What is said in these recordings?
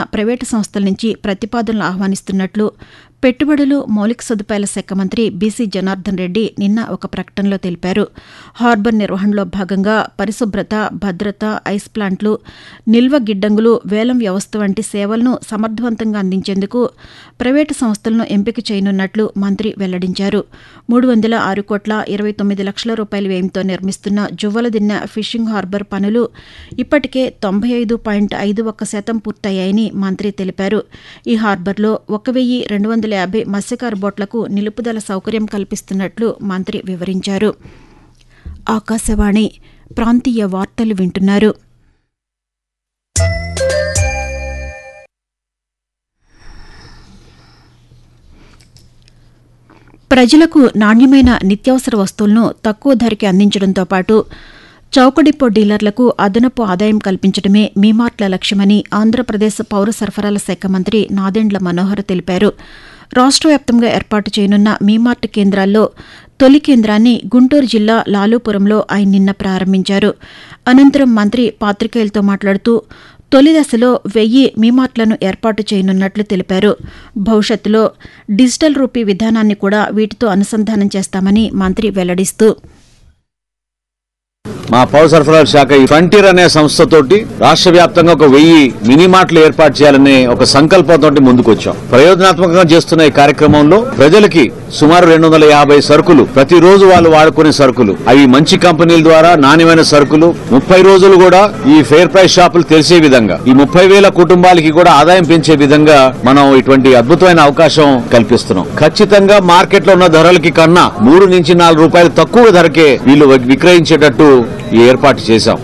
Private సంస్థల నుంచి ప్రతిపాదనలు ఆహ్వానిస్తున్నట్లు పెట్టుబడులు, మౌలిక సదుపాయాల శాఖ మంత్రి బీసీ జనార్దన్ రెడ్డి నిన్న ఒక ప్రకటనలో తెలిపారు. హార్బర్ నిర్వహణలో భాగంగా పరిశుభ్రత, భద్రత, ఐస్ ప్లాంట్లు, నిల్వ గిడ్డంగులు, వేలం వ్యవస్థ వంటి సేవలను సమర్థవంతంగా అందించేందుకు ప్రైవేటు సంస్థలను ఎంపిక చేయనున్నట్లు మంత్రి వెల్లడించారు. 306,29 లక్షల రూపాయల వ్యయంతో నిర్మిస్తున్న జువ్వలదిన్నె ఫిషింగ్ హార్బర్ పనులు ఇప్పటికే 95.51% పూర్తయ్యాయని మంత్రి తెలిపారు. ఈ హార్బర్లో 1,250 మత్స్యకారు బోట్లకు నిలుపుదల సౌకర్యం కల్పిస్తున్నట్లు మంత్రి వివరించారు. ఆకాశవాణి ప్రాంతీయ వార్తలు వింటున్నారు. ప్రజలకు నాణ్యమైన నిత్యావసర వస్తువులను తక్కువ ధరకి అందించడంతో పాటు చౌకడిపో డీలర్లకు అదనపు ఆదాయం కల్పించడమే మీమార్ట్ల లక్ష్యమని ఆంధ్రప్రదేశ్ పౌర సరఫరాల శాఖ మంత్రి నాదెండ్ల మనోహర్ తెలిపారు. రాష్ట్ర వ్యాప్తంగా ఏర్పాటు చేయనున్న మీమార్ట్ కేంద్రాల్లో తొలి కేంద్రాన్ని గుంటూరు జిల్లా లాలూపురంలో ఆయన నిన్న ప్రారంభించారు. అనంతరం మంత్రి పాతికేయులతో మాట్లాడుతూ తొలి దశలో 1000 మీమార్ట్లను ఏర్పాటు చేయనున్నట్లు తెలిపారు. భవిష్యత్తులో డిజిటల్ రూపీ విధానాన్ని కూడా వీటితో అనుసంధానం చేస్తామని మంత్రి వెల్లడిస్తూ మా పౌర సరఫరాల శాఖ ఈ ఫ్రంటియర్ అనే సంస్థతోటి రాష్ట్ర వ్యాప్తంగా 1000 మినీ మార్ట్లు ఏర్పాటు చేయాలనే ఒక సంకల్పంతో ముందుకొచ్చాం. ప్రయోజనాత్మకంగా చేస్తున్న ఈ కార్యక్రమంలో ప్రజలకి సుమారు 250 సరుకులు, ప్రతిరోజు వాళ్ళు వాడుకునే సరుకులు, అవి మంచి కంపెనీల ద్వారా నాణ్యమైన సరుకులు 30 రోజులు కూడా ఈ ఫెయిర్ ప్రైస్ షాపులు తెలిసే విధంగా, ఈ 30,000 కుటుంబాలకి కూడా ఆదాయం పెంచే విధంగా మనం ఇటువంటి అద్భుతమైన అవకాశం కల్పిస్తున్నాం. ఖచ్చితంగా మార్కెట్ లో ఉన్న ధరలకి కన్నా 3 నుంచి 4 రూపాయలు తక్కువ ధరకే వీళ్ళు విక్రయించేటట్టు ఈ ఏర్పాటు చేశాం.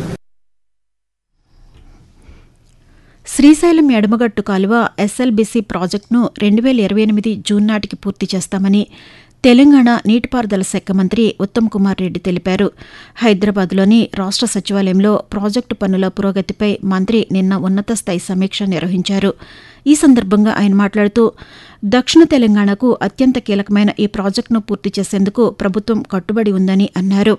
శ్రీశైలం ఎడమగట్టు కాలువ ఎస్ఎల్బీసీ ప్రాజెక్టును 2028 జూన్ నాటికి పూర్తి చేస్తామని తెలంగాణ నీటిపారుదల శాఖ మంత్రి ఉత్తమ్ కుమార్ రెడ్డి తెలిపారు. హైదరాబాద్లోని రాష్ట్ర సచివాలయంలో ప్రాజెక్టు పనుల పురోగతిపై మంత్రి నిన్న ఉన్నత స్థాయి సమీక్ష నిర్వహించారు. ఈ సందర్భంగా ఆయన మాట్లాడుతూ దక్షిణ తెలంగాణకు అత్యంత కీలకమైన ఈ ప్రాజెక్టును పూర్తి చేసేందుకు ప్రభుత్వం కట్టుబడి ఉందని అన్నారు.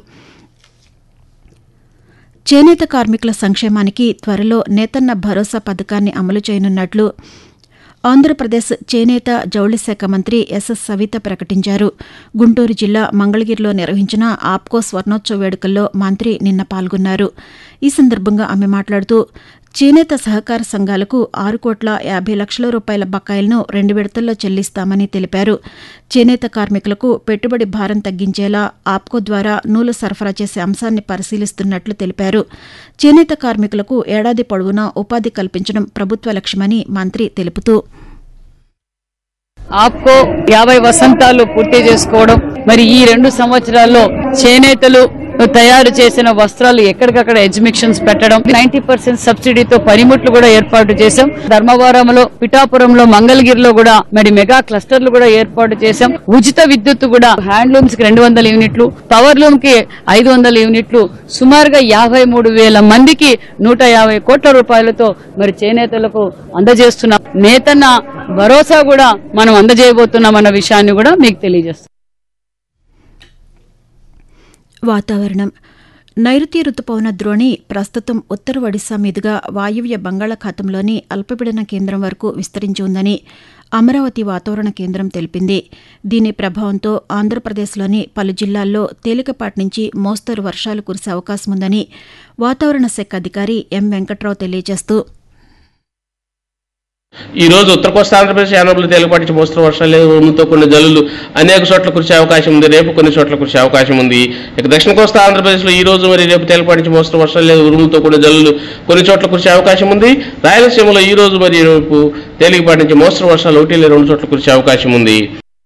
చేనేత కార్మికుల సంక్షేమానికి త్వరలో నేతన్న భరోసా పథకాన్ని అమలు చేయనున్నట్లు ఆంధ్రప్రదేశ్ చేనేత జౌళి శాఖ మంత్రి ఎస్ఎస్ సవిత ప్రకటించారు. గుంటూరు జిల్లా మంగళగిరిలో నిర్వహించిన ఆప్కో స్వర్ణోత్సవ వేడుకల్లో మంత్రి నిన్న పాల్గొన్నారు. ఈ సందర్భంగా ఆమె మాట్లాడుతూ చేనేత సహకార సంఘాలకు 6,50 లక్షల రూపాయల బకాయిలను 2 విడతల్లో చెల్లిస్తామని తెలిపారు. చేనేత కార్మికులకు పెట్టుబడి భారం తగ్గించేలా ఆప్కో ద్వారా నూలు సరఫరా చేసే అంశాన్ని పరిశీలిస్తున్నట్లు తెలిపారు. చేనేత కార్మికులకు ఏడాది పొడవునా ఉపాధి కల్పించడం ప్రభుత్వ లక్ష్యమని మంత్రి తెలుపుతూ ఆప్కో 50 వసంతాలు పూర్తి చేసుకోవడం, మరి ఈ 2 సంవత్సరాల్లో చేనేతలు తయారు చేసిన వస్త్రాలు ఎక్కడికక్కడ ఎగ్జిబిషన్స్ పెట్టడం, 90% సబ్సిడీతో పనిముట్లు కూడా ఏర్పాటు చేశాం. ధర్మవరంలో, పిఠాపురంలో, మంగళగిరిలో కూడా మరి మెగా క్లస్టర్లు కూడా ఏర్పాటు చేశాం. ఉచిత విద్యుత్ కూడా హ్యాండ్లూమ్స్ కి 200 యూనిట్లు, పవర్ లూమ్ కి 500 యూనిట్లు, సుమారుగా 53,000 మందికి 150 కోట్ల రూపాయలతో మరి చేనేతలకు అందజేస్తున్నాం. నేతన్న భరోసా కూడా మనం అందజేయబోతున్నామన్న విషయాన్ని కూడా మీకు తెలియజేస్తాం. వాతావరణం. నైరుతి రుతుపవన ద్రోణి ప్రస్తుతం ఉత్తర ఒడిశా మీదుగా వాయువ్య బంగాళాఖాతంలోని అల్పపీడన కేంద్రం వరకు విస్తరించి ఉందని అమరావతి వాతావరణ కేంద్రం తెలిపింది. దీని ప్రభావంతో ఆంధ్రప్రదేశ్లోని పలు జిల్లాల్లో తేలికపాటి నుంచి మోస్తరు వర్షాలు కురిసే అవకాశం ఉందని వాతావరణ శాఖ అధికారి ఎం వెంకట్రావు తెలియజేస్తూ ఈ రోజు ఉత్తర కోస్తా ఆంధ్రప్రదేశ్ యానంలో తేలికపాటి మోస్తరు వర్షాలు, ఉరుములతో కొన్ని జల్లులు అనేక చోట్ల కురిసే అవకాశం ఉంది. రేపు కొన్ని చోట్ల కురిసే అవకాశం ఉంది. ఇక దక్షిణ కోస్తా ఆంధ్రప్రదేశ్లో ఈ రోజు మరి రేపు తేలికపాటి మోస్తరు వర్షాలు, ఉరుములతో కొన్ని జల్లులు కొన్ని చోట్ల కురిసే అవకాశం ఉంది. రాయలసీమలో ఈ రోజు మరి రేపు తేలికపాటి నుంచి మోస్తరు వర్షాలు 1 లేదా 2 చోట్ల కురిసే అవకాశం ఉంది.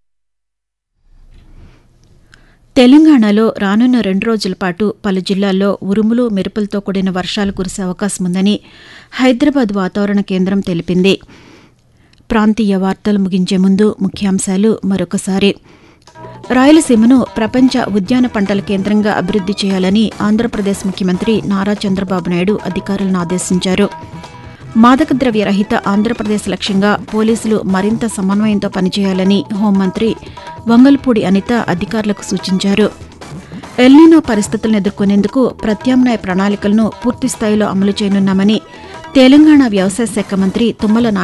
తెలంగాణలో రానున్న 2 రోజుల పాటు పలు జిల్లాల్లో ఉరుములు, మెరుపులతో కూడిన వర్షాలు కురిసే అవకాశం ఉందని హైదరాబాద్ వాతావరణ కేంద్రం తెలిపింది. ప్రాంతీయ వార్తలు ముగించే ముందు ముఖ్యాంశాలు మరొకసారి. రాయలసీమను ప్రపంచ ఉద్యాన పంటల కేంద్రంగా అభివృద్ది చేయాలని ఆంధ్రప్రదేశ్ ముఖ్యమంత్రి నారా చంద్రబాబు నాయుడు అధికారులను ఆదేశించారు. మాదక ద్రవ్య రహిత ఆంధ్రప్రదేశ్ లక్ష్యంగా పోలీసులు మరింత సమన్వయంతో పనిచేయాలని హోంమంత్రి వంగల్పూడి అనిత అధికారులకు సూచించారు. ఎల్నినో పరిస్థితులను ఎదుర్కొనేందుకు ప్రత్యామ్నాయ ప్రణాళికలను పూర్తిస్థాయిలో అమలు చేయనున్నామని తెలంగాణ వ్యవసాయ శాఖ మంత్రి తుమ్మల